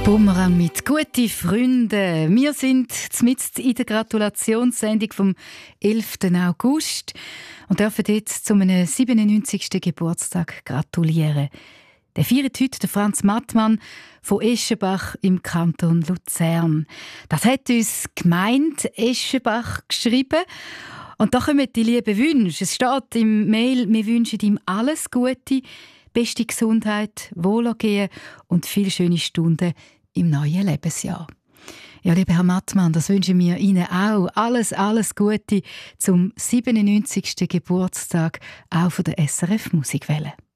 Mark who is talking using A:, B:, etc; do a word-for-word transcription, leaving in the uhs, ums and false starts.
A: Bumerang mit guten Freunden. Wir sind mitten in der Gratulationssendung vom elften August und dürfen jetzt zu einem siebenundneunzigsten Geburtstag gratulieren. Der feiert heute der Franz Mattmann von Eschenbach im Kanton Luzern. Das hat uns die Gemeinde Eschenbach geschrieben. Und da kommen die lieben Wünsche. Es steht im Mail, wir wünschen ihm alles Gute, beste Gesundheit, Wohlergehen und viele schöne Stunden im neuen Lebensjahr. Ja, lieber Herr Mattmann, das wünschen wir Ihnen auch. Alles, alles Gute zum siebenundneunzigsten Geburtstag auch von der S R F Musikwelle.